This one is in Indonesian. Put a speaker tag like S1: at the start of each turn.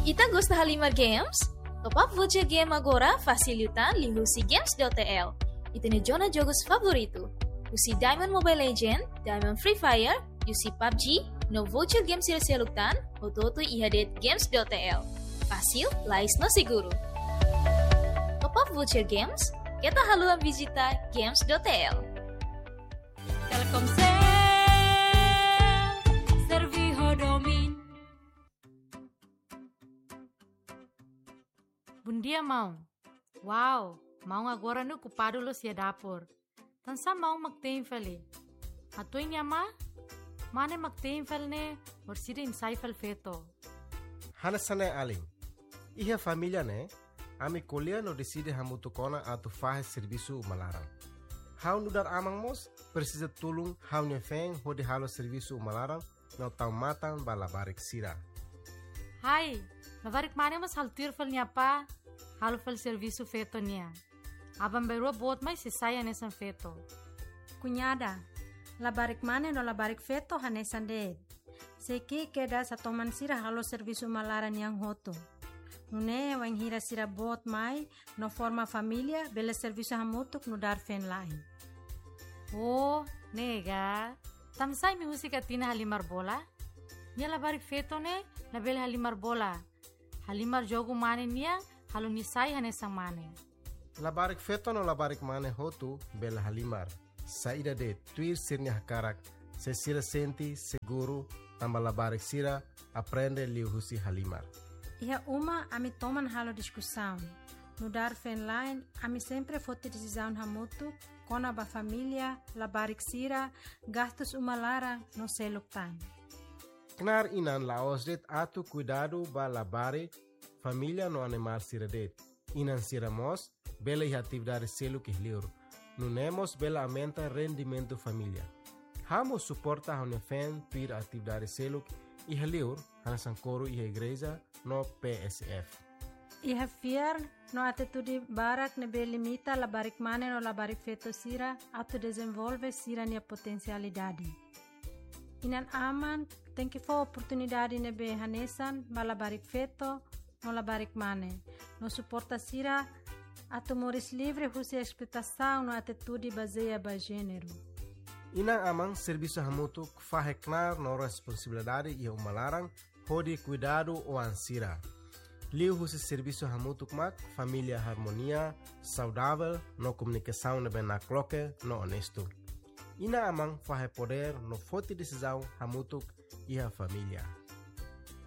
S1: Ita gosta Halimar Games? Top up voucher game agora facilitan lihusi games.tl. Itene jona jogos favorito. Usi Diamond Mobile Legend, Diamond Free Fire, usi PUBG, no voucher games siluktan, ototo ihadet games.tl. Fácil, lais no seguro. Top up voucher games, kita haluan visita games.tl.
S2: Telkomsel, Serviho Domin. Bundia mau. Wow, mau agora no culpado lo sia dapur. Tansa mau magtein feli. Atoy niya ma? Mane magtein fel ne, orsida insay fel feto.
S3: Hanasane aling. Iha família ne, ami kolia no decide hamutukona atu fahe serviço malarang. Hau nudar amang mos, precisa tulung hau nyefeng hodi halo serviço malarang no tau matang balabarik sira.
S2: Hai, labarik mane mas haltir fel niya pa, halo fel serviço feto niya. Abang berua bot mai si saya nesan feto.
S4: Cunhada, labarik mane no labarik feto hanesan de. Seki keda satoman sira halo serviço malaran yang hoto. Nune wang hira sira bot mai no forma família bele serviço hamutuk no dar fen lain.
S2: Oh, nega. Tamsay mi musika tina halimar bola? Nia labarik feto ne, label halimar bola. Halimar jogo mane niya, halo nisay hanesang mane.
S3: Labarik feto no labarik mane hotu bela halimar. Saída de tuir sirnya hakarak, se sira senti seguro tamba labarik sira aprende liuhusi halimar.
S4: Iha uma ami toman halo discussão. No dar fen line, ami sempre fote decisão hamutuk, kona ba família, labarik sira, gastos umalara no seluk time.
S3: Knar inan laosdet atu cuidado ba labarik família no animal sira det. Inan sira mos, bela e atividade selo que liur. Nunemos bela aumenta rendimento família. Hamo suporta a unefen pir atividade selo e liur, hanasan coro e igreja no PSF.
S4: Iha fiar no atitude barak nebe limita labarik mane no labarik feto sira atu desenvolve sira nia potencialidade. Inan aman tem que for oportunidade nebe hanesan ba labarik feto no labarik mane. No suporta sira atu moris livre husi expectação no atitude baseia ba gênero.
S3: Inang amang serviço hamutuk faheknar no responsabilidade e umalarang hodi cuidado o ansira. Liu husi serviço hamutuk mak família harmonia, saudável, no comunicação nebe na cloque, no honesto. Ina amang fahe poder no forte decisão hamutuk e a família.